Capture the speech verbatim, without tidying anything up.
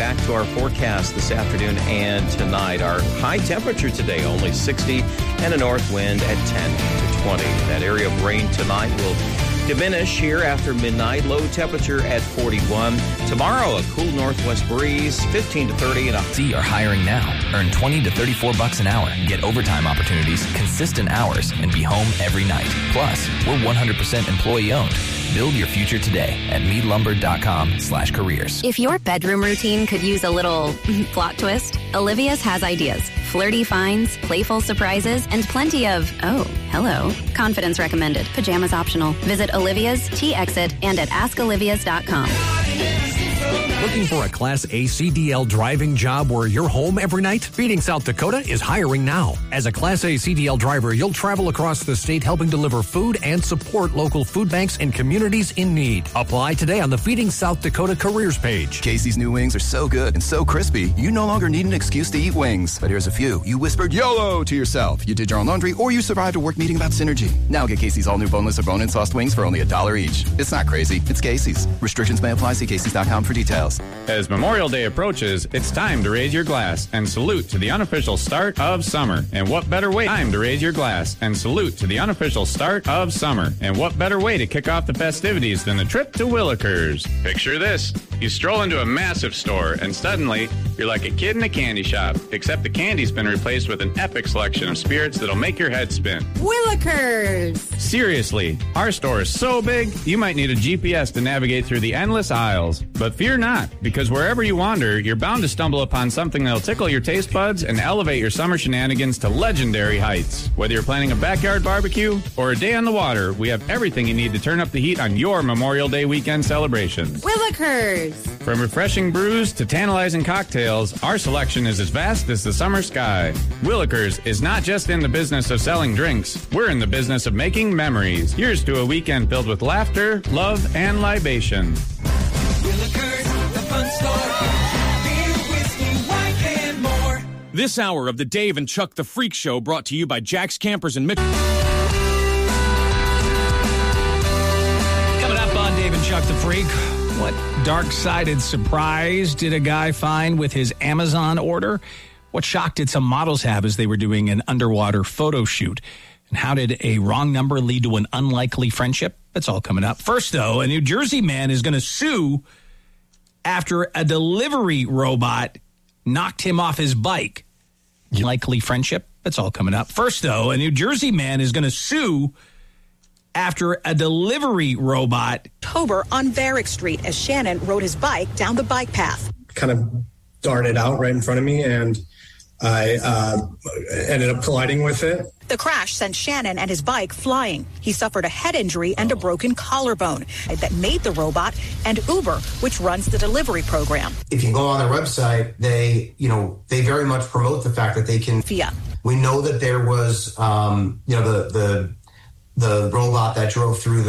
back to our forecast this afternoon and tonight. Our high temperature today, only sixty, and a north wind at ten to twenty. That area of rain tonight will diminish here after midnight. Low temperature at forty-one. Tomorrow, a cool northwest breeze, fifteen to thirty. And a See are hiring now. Earn twenty to thirty-four bucks an hour. Get overtime opportunities, consistent hours, and be home every night. Plus, we're one hundred percent employee owned. Build your future today at meadlumber.com slash careers. If your bedroom routine could use a little plot twist, Olivia's has ideas. Flirty finds, playful surprises, and plenty of, oh, hello. Confidence recommended. Pajamas optional. Visit Olivia's, T-Exit, and at ask olivias dot com. Looking for a Class A C D L driving job where you're home every night? Feeding South Dakota is hiring now. As a Class A C D L driver, you'll travel across the state helping deliver food and support local food banks and communities in need. Apply today on the Feeding South Dakota careers page. Casey's new wings are so good and so crispy, you no longer need an excuse to eat wings. But here's a few. You whispered YOLO to yourself. You did your own laundry, or you survived a work meeting about synergy. Now get Casey's all new boneless or bone-in sauced wings for only a dollar each. It's not crazy. It's Casey's. Restrictions may apply. See Casey's dot com for details. As Memorial Day approaches, it's time to raise your glass and salute to the unofficial start of summer. And what better way time to raise your glass and salute to the unofficial start of summer. And what better way to kick off the festivities than a trip to Willikers? Picture this. You stroll into a massive store and suddenly you're like a kid in a candy shop, except the candy's been replaced with an epic selection of spirits that'll make your head spin. Willikers! Seriously, our store is so big, you might need a G P S to navigate through the endless aisles. But fear not, because wherever you wander, you're bound to stumble upon something that'll tickle your taste buds and elevate your summer shenanigans to legendary heights. Whether you're planning a backyard barbecue or a day on the water, we have everything you need to turn up the heat on your Memorial Day weekend celebrations. Willikers! From refreshing brews to tantalizing cocktails, our selection is as vast as the summer sky. Willikers is not just in the business of selling drinks. We're in the business of making memories. Here's to a weekend filled with laughter, love, and libation. Willikers, the fun store. Beer, whiskey, wine, and more. This hour of the Dave and Chuck the Freak Show brought to you by Jack's Campers and Mitchell. Coming up on Dave and Chuck the Freak. What dark-sided surprise did a guy find with his Amazon order? What shock did some models have as they were doing an underwater photo shoot? And how did a wrong number lead to an unlikely friendship? That's all coming up. First, though, a New Jersey man is going to sue after a delivery robot knocked him off his bike. Yep. Unlikely friendship? That's all coming up. First, though, a New Jersey man is going to sue after a delivery robot. October on Varick Street as Shannon rode his bike down the bike path. Kind of darted out right in front of me, and I uh, ended up colliding with it. The crash sent Shannon and his bike flying. He suffered a head injury and a broken collarbone that made the robot and Uber, which runs the delivery program. If you go on their website, they, you know, they very much promote the fact that they can. Yeah. We know that there was, um, you know, the the the robot that drove through the